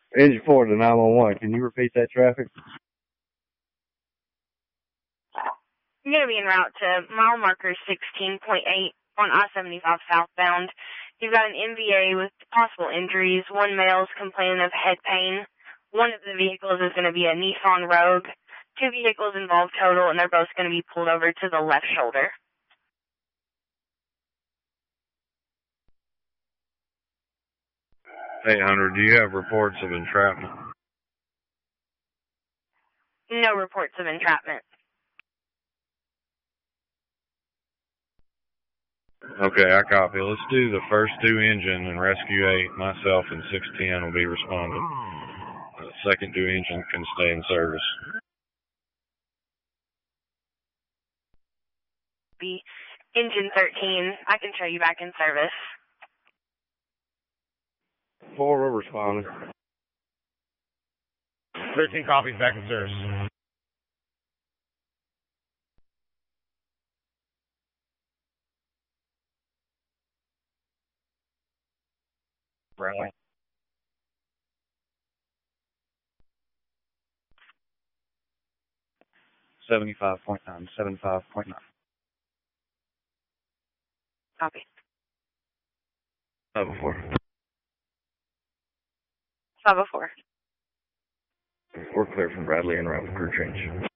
Engine 4 to 911. Can you repeat that traffic? You're going to be en route to mile marker 16.8 on I-75 southbound. You've got an MVA with possible injuries. One male is complaining of head pain. One of the vehicles is going to be a Nissan Rogue. Two vehicles involved total, and they're both going to be pulled over to the left shoulder. Hey, Hunter, do you have reports of entrapment? No reports of entrapment. Okay, I copy. Let's do the first two engine and rescue 8. Myself and 610 will be responding. Second two engine can stay in service. Be engine 13. I can show you back in service. 4 will respond. 13 copies back in service. Bradley. $75.9. $75.9. Copy. 504. 504. We're clear from Bradley and route with crew change.